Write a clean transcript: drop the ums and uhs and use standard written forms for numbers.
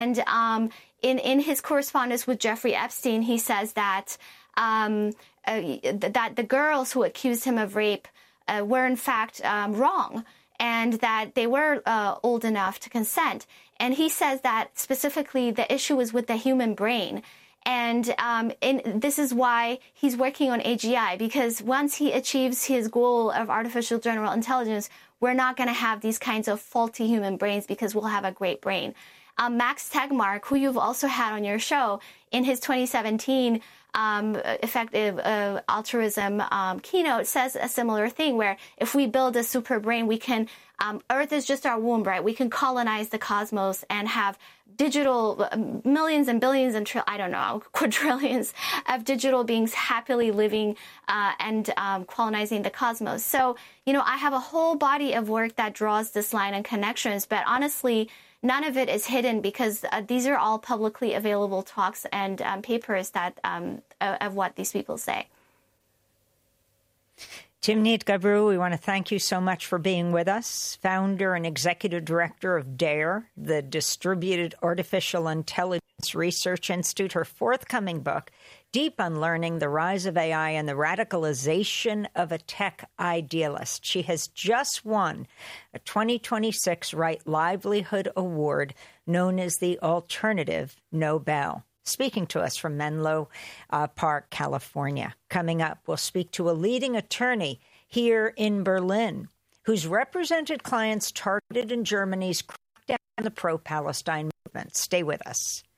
And in his correspondence with Jeffrey Epstein, he says that that the girls who accused him of rape were in fact wrong, and that they were old enough to consent. And he says that specifically the issue is with the human brain. And this is why he's working on AGI, because once he achieves his goal of artificial general intelligence, we're not going to have these kinds of faulty human brains, because we'll have a great brain. Max Tegmark, who you've also had on your show, in his 2017 effective altruism keynote, says a similar thing, where if we build a super brain, we can, Earth is just our womb, right? We can colonize the cosmos and have digital millions and billions and quadrillions of digital beings happily living and colonizing the cosmos. So, I have a whole body of work that draws this line and connections, but honestly, none of it is hidden, because these are all publicly available talks and papers that of what these people say. Timnit Gebru, we want to thank you so much for being with us, founder and executive director of DARE, the Distributed Artificial Intelligence Research Institute. Her forthcoming book, Deep Unlearning: The Rise of AI and the Radicalization of a Tech Idealist. She has just won a 2026 Right Livelihood Award, known as the Alternative Nobel. Speaking to us from Menlo Park, California. Coming up, we'll speak to a leading attorney here in Berlin who's represented clients targeted in Germany's crackdown on the pro-Palestine movement. Stay with us.